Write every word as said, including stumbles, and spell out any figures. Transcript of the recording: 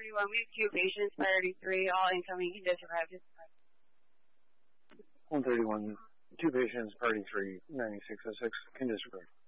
thirty-one, we have two patients, priority three, all incoming, he just arrived. one thirty-one, two patients, priority three, ninety-six oh six, can disregard.